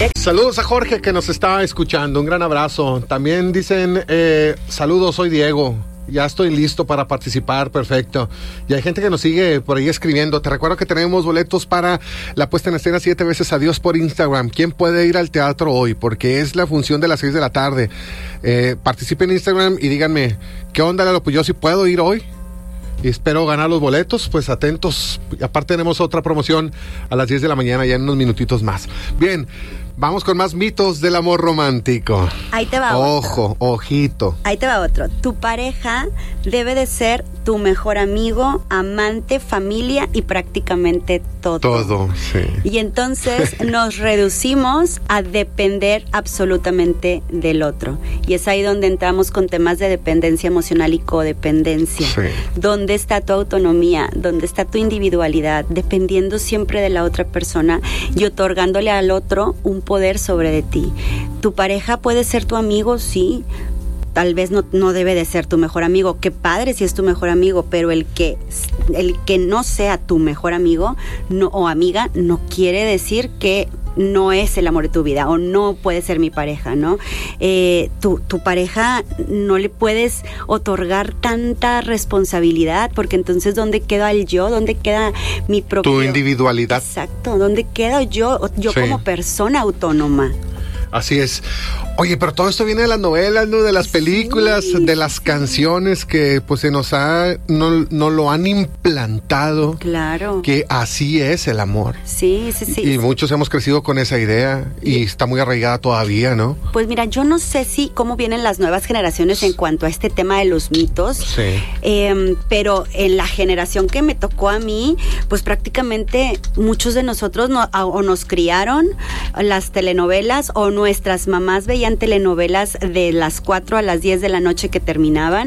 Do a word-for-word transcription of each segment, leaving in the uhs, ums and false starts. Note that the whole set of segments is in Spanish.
Exactamente. Saludos a Jorge que nos está escuchando, un gran abrazo. También dicen, eh, saludos, soy Diego. Ya estoy listo para participar, perfecto. Y hay gente que nos sigue por ahí escribiendo. Te recuerdo que tenemos boletos para la puesta en escena Siete Veces Adiós por Instagram. ¿Quién puede ir al teatro hoy? Porque es la función de las seis de la tarde. Eh, participen en Instagram y díganme, ¿qué onda, Lalo? Pues yo sí puedo ir hoy. Y espero ganar los boletos, pues atentos. Y aparte tenemos otra promoción a las diez de la mañana, ya en unos minutitos más. Bien, vamos con más mitos del amor romántico. Ahí te va Ojo, otro. ojito. Ahí te va otro. Tu pareja debe de ser tu mejor amigo, amante, familia y prácticamente todo. Todo, sí. Y entonces nos reducimos a depender absolutamente del otro. Y es ahí donde entramos con temas de dependencia emocional y codependencia. Sí. ¿Dónde está tu autonomía? ¿Dónde está tu individualidad? Dependiendo siempre de la otra persona y otorgándole al otro un poder sobre de ti. Tu pareja puede ser tu amigo, sí. Tal vez no, no debe de ser tu mejor amigo. Qué padre si es tu mejor amigo, pero el que, el que no sea tu mejor amigo no, o amiga no quiere decir que no es el amor de tu vida o no puede ser mi pareja, ¿no? Eh, tu, tu pareja no le puedes otorgar tanta responsabilidad porque entonces ¿dónde queda el yo? ¿Dónde queda mi propio... Tu individualidad. Exacto, ¿dónde quedo yo, yo Sí. como persona autónoma? Así es. Oye, pero todo esto viene de las novelas, ¿no? De las películas, Sí, de las sí. canciones que pues se nos ha, no, no lo han implantado. Claro. Que así es el amor. Sí, sí, sí. Y muchos hemos crecido con esa idea y está muy arraigada todavía, ¿no? Pues mira, yo no sé si cómo vienen las nuevas generaciones en cuanto a este tema de los mitos, Sí. eh, pero en la generación que me tocó a mí, pues prácticamente muchos de nosotros no, a, o nos criaron las telenovelas o nuestras mamás veían telenovelas de las cuatro a las diez de la noche que terminaban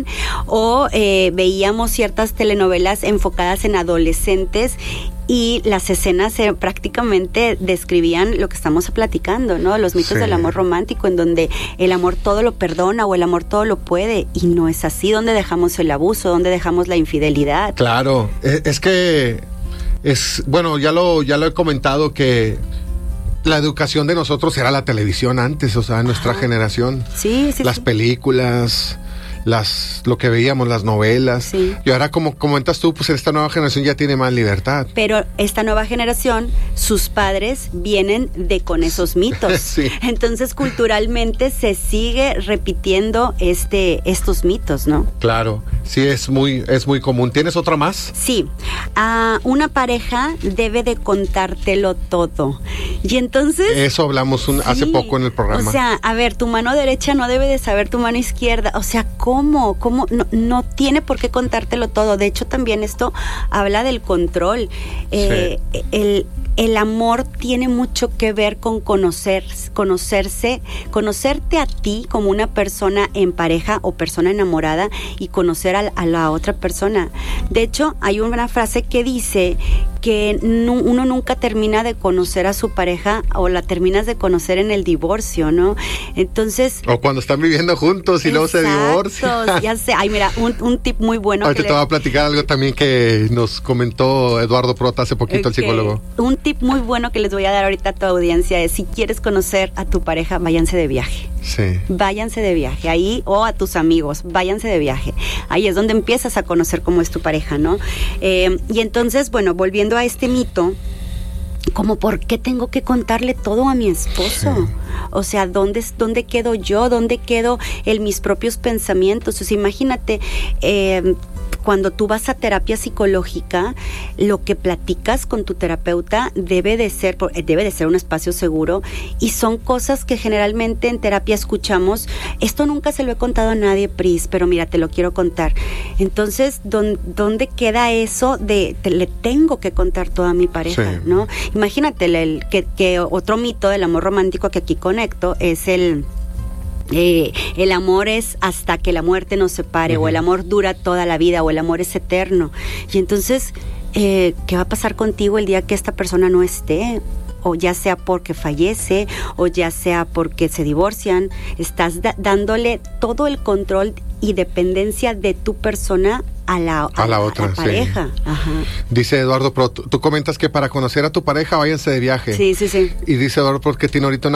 o eh, veíamos ciertas telenovelas enfocadas en adolescentes y las escenas eh, prácticamente describían lo que estamos platicando, ¿no? Los mitos Sí. del amor romántico, en donde el amor todo lo perdona o el amor todo lo puede, y no es así. ¿Dónde dejamos el abuso? ¿Dónde dejamos la infidelidad? Claro, es, es que es, bueno, ya lo, ya lo he comentado que la educación de nosotros era la televisión antes, o sea, nuestra Ajá. generación. Sí, sí, Las sí. películas, las, lo que veíamos, las novelas. Sí. Y ahora, como comentas tú, pues esta nueva generación ya tiene más libertad. Pero esta nueva generación, sus padres vienen de con esos mitos. Sí. Entonces, culturalmente se sigue repitiendo este, estos mitos, ¿no? Claro, sí, es muy, es muy común. ¿Tienes otra más? Sí, uh, una pareja debe de contártelo todo. Y entonces... Eso hablamos un, hace sí, poco en el programa. O sea, a ver, tu mano derecha no debe de saber tu mano izquierda. O sea, ¿cómo? ¿Cómo? No, no tiene por qué contártelo todo. De hecho, también esto habla del control. Eh, Sí. el, el amor tiene mucho que ver con conocer, conocerse, conocerte a ti como una persona en pareja o persona enamorada y conocer a, a la otra persona. De hecho, hay una frase que dice que no, uno nunca termina de conocer a su pareja o la terminas de conocer en el divorcio, ¿no? Entonces... O cuando están viviendo juntos y luego se divorcian. Ya sé. Ay, mira, un, un tip muy bueno. Ahorita que te le- voy a platicar algo también que nos comentó Eduardo Prota hace poquito, el Ok. psicólogo. Un tip muy bueno que les voy a dar ahorita a tu audiencia es: si quieres conocer a tu pareja, váyanse de viaje. Sí. Váyanse de viaje ahí, o a tus amigos, váyanse de viaje. Ahí es donde empiezas a conocer cómo es tu pareja, ¿no? Eh, y entonces, bueno, volviendo a este mito, como por qué tengo que contarle todo a mi esposo. Sí. O sea, ¿dónde, ¿dónde quedo yo? ¿Dónde quedo en mis propios pensamientos? O sea, imagínate, eh, cuando tú vas a terapia psicológica, lo que platicas con tu terapeuta debe de ser, debe de ser un espacio seguro, y son cosas que generalmente en terapia escuchamos. Esto nunca se lo he contado a nadie, Pris, pero mira, te lo quiero contar. Entonces, ¿dónde, dónde queda eso de te, le tengo que contar todo a mi pareja, Sí. ¿no? Imagínate el, el, que, que otro mito del amor romántico que aquí conecto es el... Eh, el amor es hasta que la muerte nos separe, uh-huh. o el amor dura toda la vida, o el amor es eterno. Y entonces, eh, ¿qué va a pasar contigo el día que esta persona no esté? O ya sea porque fallece, o ya sea porque se divorcian. Estás da- dándole todo el control y dependencia de tu persona a la, a, a la otra, a la pareja. Sí. Ajá. Dice Eduardo Pro, tú comentas que para conocer a tu pareja váyanse de viaje. Sí, sí, sí. Y dice Eduardo Pro que tiene ahorita una